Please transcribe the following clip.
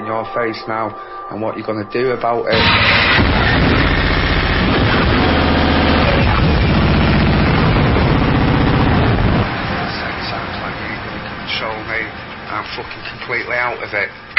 your face now, and what you're going to do about it. Sounds like you're going to control me. I'm fucking completely out of it.